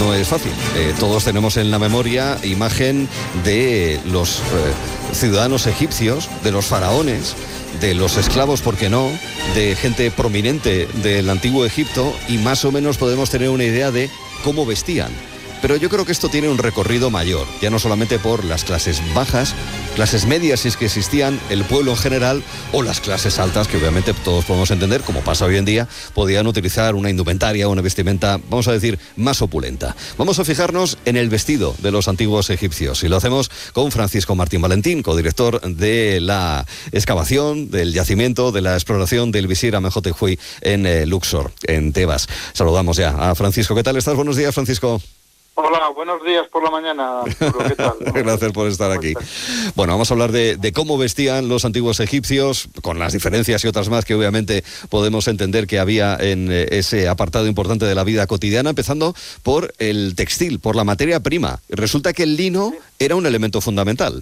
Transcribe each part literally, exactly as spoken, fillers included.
no es fácil. Eh, todos tenemos en la memoria imagen de los eh, ciudadanos egipcios, de los faraones, de los esclavos, ¿por qué no?, de gente prominente del antiguo Egipto, y más o menos podemos tener una idea de cómo vestían. Pero yo creo que esto tiene un recorrido mayor, ya no solamente por las clases bajas, clases medias si es que existían, el pueblo en general, o las clases altas, que obviamente todos podemos entender, como pasa hoy en día, podían utilizar una indumentaria, una vestimenta, vamos a decir, más opulenta. Vamos a fijarnos en el vestido de los antiguos egipcios, y lo hacemos con Francisco Martín Valentín, codirector de la excavación, del yacimiento, de la exploración del visir Amenhotep Huy en eh, Luxor, en Tebas. Saludamos ya a Francisco. ¿Qué tal estás? Buenos días, Francisco. Hola, buenos días por la mañana, Arturo, ¿qué tal? Gracias por estar aquí. Bueno, vamos a hablar de, de cómo vestían los antiguos egipcios, con las diferencias y otras más que obviamente podemos entender que había en ese apartado importante de la vida cotidiana, empezando por el textil, por la materia prima. Resulta que el lino era un elemento fundamental.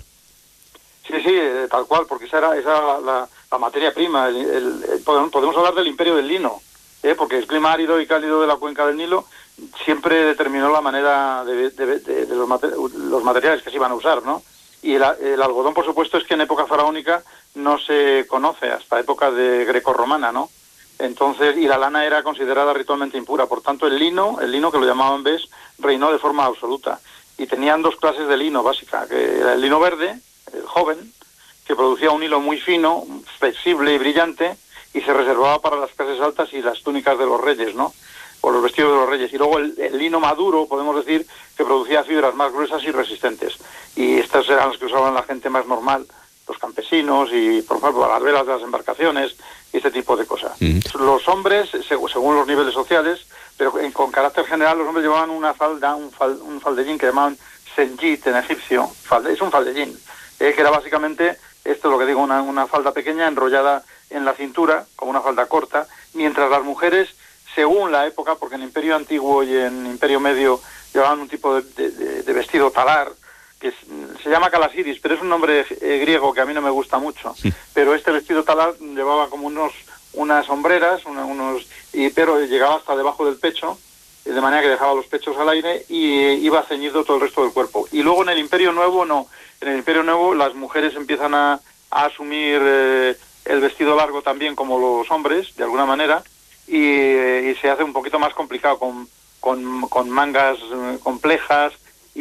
Sí, sí, tal cual, porque esa era, esa la, la materia prima. El, el, el, podemos, podemos hablar del imperio del lino, ¿eh? Porque el clima árido y cálido de la cuenca del Nilo siempre determinó la manera de, de, de, de los, mater, los materiales que se iban a usar, ¿no? Y el, el algodón, por supuesto, es que en época faraónica no se conoce, hasta época de grecorromana, ¿no? Entonces, y la lana era considerada ritualmente impura. Por tanto, el lino, el lino que lo llamaban bes, reinó de forma absoluta. Y tenían dos clases de lino básica, que era el lino verde, el joven, que producía un hilo muy fino, flexible y brillante, y se reservaba para las clases altas y las túnicas de los reyes, ¿no?, o los vestidos de los reyes. Y luego el, el lino maduro, podemos decir, que producía fibras más gruesas y resistentes. Y estas eran las que usaban la gente más normal, los campesinos y, por ejemplo, las velas de las embarcaciones y este tipo de cosas. Mm. Los hombres, según, según los niveles sociales, pero en, con carácter general, los hombres llevaban una falda, un, fal, un faldellín que llamaban senjit en egipcio. Falde, es un faldellín, eh, que era básicamente, esto es lo que digo, una, una falda pequeña enrollada en la cintura, como una falda corta, mientras las mujeres, según la época, porque en Imperio Antiguo y en Imperio Medio llevaban un tipo de, de, de vestido talar, que es, se llama calasiris, pero es un nombre eh, griego que a mí no me gusta mucho. Sí. Pero este vestido talar llevaba como unos unas sombreras, una, unos y pero llegaba hasta debajo del pecho, de manera que dejaba los pechos al aire y eh, iba ceñido todo el resto del cuerpo. Y luego en el Imperio Nuevo no. En el Imperio Nuevo las mujeres empiezan a, a asumir eh, el vestido largo también como los hombres, de alguna manera, y, y se hace un poquito más complicado con, con, con mangas complejas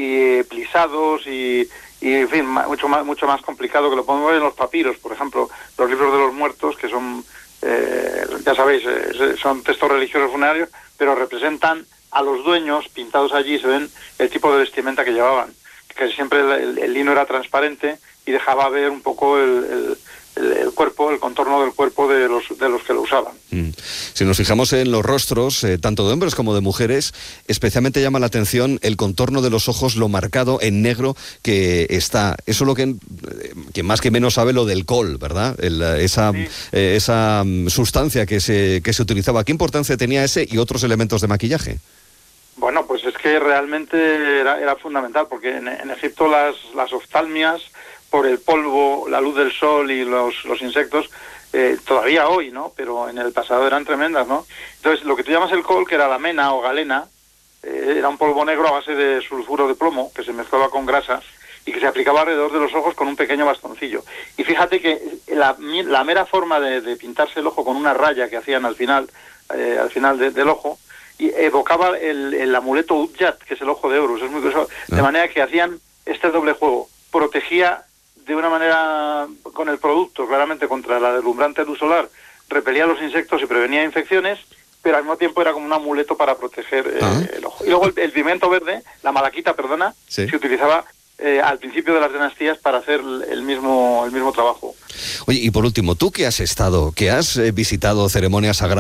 y plisados y, y en fin, mucho más, mucho más complicado, que lo podemos ver en los papiros, por ejemplo, los libros de los muertos, que son, eh, ya sabéis, eh, son textos religiosos funerarios, pero representan a los dueños pintados allí, se ven el tipo de vestimenta que llevaban, que siempre el, el lino era transparente y dejaba ver un poco el... el El, el cuerpo, el contorno del cuerpo de los de los que lo usaban. Mm. Si nos fijamos en los rostros, eh, tanto de hombres como de mujeres, especialmente llama la atención el contorno de los ojos, lo marcado en negro que está. Eso es lo que, que más que menos sabe lo del col, ¿verdad? El, esa sí. eh, esa sustancia que se, que se utilizaba. ¿Qué importancia tenía ese y otros elementos de maquillaje? Bueno, pues es que realmente era, era fundamental, porque en, en Egipto las, las oftalmias, por el polvo, la luz del sol y los, los insectos, eh, todavía hoy, ¿no? Pero en el pasado eran tremendas, ¿no? Entonces, lo que tú llamas el col, que era la mena o galena, eh, era un polvo negro a base de sulfuro de plomo, que se mezclaba con grasa, y que se aplicaba alrededor de los ojos con un pequeño bastoncillo. Y fíjate que la, la mera forma de, de pintarse el ojo con una raya que hacían al final, eh, al final de, del ojo, y evocaba el, el amuleto Udjat, que es el ojo de Horus. Es muy curioso. De manera que hacían este doble juego. Protegía de una manera con el producto, claramente contra la deslumbrante luz solar, repelía los insectos y prevenía infecciones, pero al mismo tiempo era como un amuleto para proteger eh, ah. el ojo. Y luego el, el pigmento verde, la malaquita, perdona, sí. se utilizaba eh, al principio de las dinastías para hacer el mismo, el mismo trabajo. Oye, y por último, tú que has estado, que has eh, visitado ceremonias sagradas,